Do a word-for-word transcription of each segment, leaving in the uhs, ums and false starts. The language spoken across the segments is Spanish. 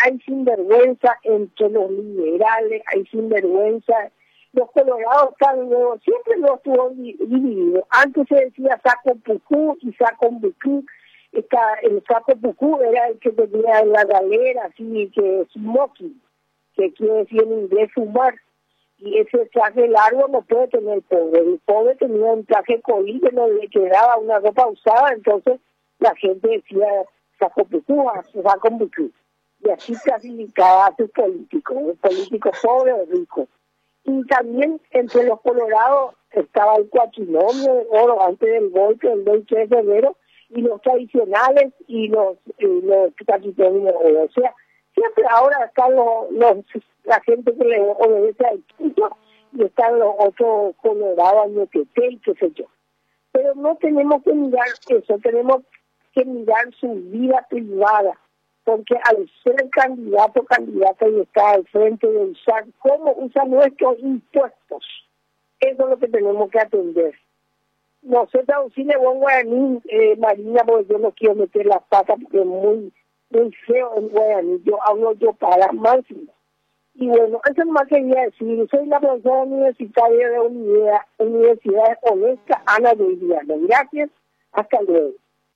hay sinvergüenza entre los liberales, hay sinvergüenza. Los colorados están luego, siempre lo estuvo dividido. Antes se decía saco pucú y saco bucú. Está, el saco pucú era el que tenía en la galera, así que smoking, que quiere decir en inglés fumar. Y ese traje largo no puede tener el pobre. El pobre tenía un traje colí que no le quedaba una ropa usada, entonces la gente decía saco pucú, saco bucú. Y así clasificaba a sus políticos, el político pobre o rico. Y también entre los colorados estaba el cuatrinomio de oro antes del golpe del veintitrés de febrero y los tradicionales y los, y los cuatrinomios de oro. O sea, siempre ahora están los, los la gente que le obedece al Quito y están los otros colorados, Ñequeté y qué sé yo. Pero no tenemos que mirar eso, tenemos que mirar su vida privada. Porque al ser candidato o candidata y estar al frente de usar, ¿cómo usa nuestros impuestos? Eso es lo que tenemos que atender. No sé traducirle buen guaraní, eh, Marina, porque yo no quiero meter las patas porque es muy, muy feo en guaraní. Yo hablo yo para máximo. Y bueno, eso no más quería decir. Soy la profesora universitaria de Universidad, Universidad Honesta, Ana de Iriano. Gracias, hasta luego.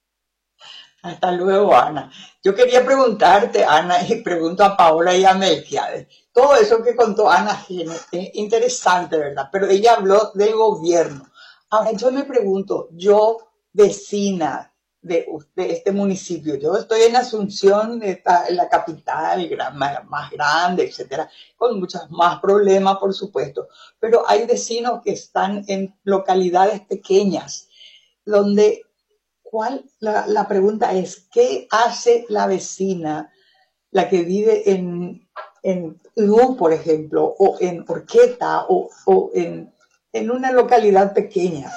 Hasta luego, Ana. Yo quería preguntarte, Ana, y pregunto a Paola y a Melquiades. Todo eso que contó Ana es interesante, ¿verdad? Pero ella habló del gobierno. Ahora, yo me pregunto, yo, vecina de, de este municipio, yo estoy en Asunción, esta, en la capital, gran, más grande, etcétera, con muchos más problemas, por supuesto. Pero hay vecinos que están en localidades pequeñas, donde... ¿Cuál? La, la pregunta es, ¿qué hace la vecina, la que vive en, en Lú, por ejemplo, o en Orqueta, o, o en, en una localidad pequeña,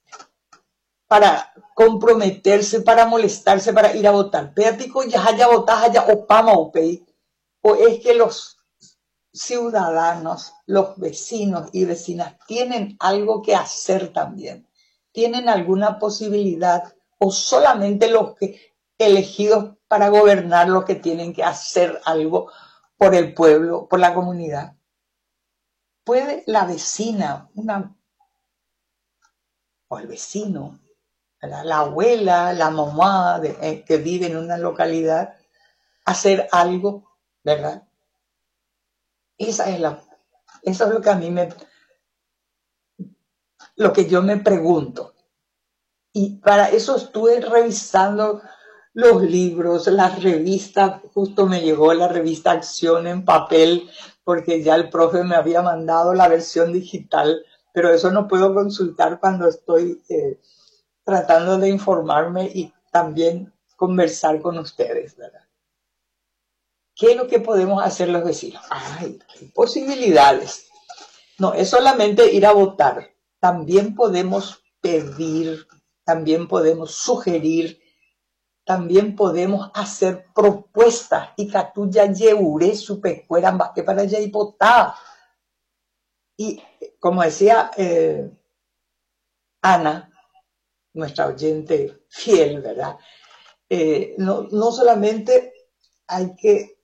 para comprometerse, para molestarse, para ir a votar? Péatico ya haya votado, haya opama o pei, o es que los ciudadanos, los vecinos y vecinas tienen algo que hacer también, tienen alguna posibilidad, o solamente los que elegidos para gobernar los que tienen que hacer algo por el pueblo, por la comunidad. ¿Puede la vecina, una o el vecino, ¿verdad?, la abuela, la mamá de, eh, que vive en una localidad, hacer algo, ¿verdad? Esa es la, eso es lo que a mí me, lo que yo me pregunto. Y para eso estuve revisando los libros, las revistas. Justo me llegó la revista Acción en papel, porque ya el profe me había mandado la versión digital, pero eso no puedo consultar cuando estoy eh, tratando de informarme y también conversar con ustedes, ¿verdad? ¿Qué es lo que podemos hacer los vecinos? ¡Ay, qué posibilidades! No es solamente ir a votar, también podemos pedir, también podemos sugerir, también podemos hacer propuestas. Y catuya yeure su pecueran que para allá y votar. Y como decía eh, Ana, nuestra oyente fiel, ¿verdad? Eh, no, no solamente hay que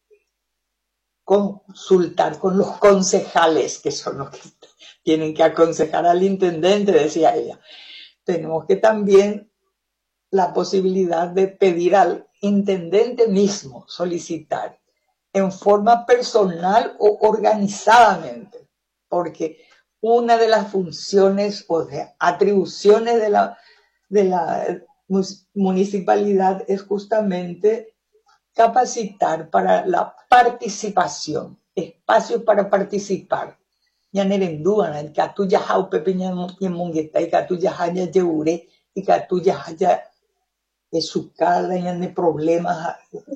consultar con los concejales, que son los que tienen que aconsejar al intendente, decía ella. Tenemos que también la posibilidad de pedir al intendente mismo, solicitar en forma personal o organizadamente, porque una de las funciones o de atribuciones de la, de la municipalidad es justamente capacitar para la participación, espacios para participar. Ya nerendúan, el que tú ya hau pepeña y mongueta, y que tú ya haya yeure, y que tú ya haya su cara, ya de problemas,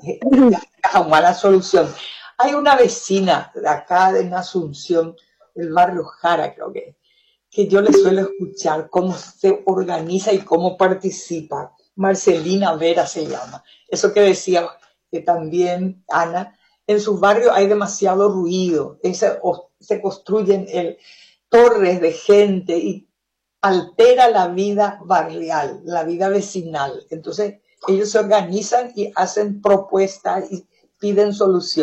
ya mala solución. Hay una vecina de acá de Asunción, del barrio Jara, creo que, que yo le suelo escuchar cómo se organiza y cómo participa. Marcelina Vera se llama. Eso que decía que también, Ana, en sus barrios hay demasiado ruido, ese, se construyen el, torres de gente y altera la vida barrial, la vida vecinal. Entonces ellos se organizan y hacen propuestas y piden soluciones.